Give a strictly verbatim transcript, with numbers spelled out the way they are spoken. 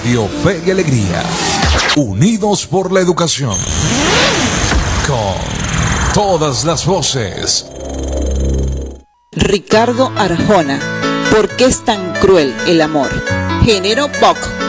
Radio Fe y Alegría, unidos por la educación, con todas las voces. Ricardo Arjona, ¿por qué es tan cruel el amor? Género pop.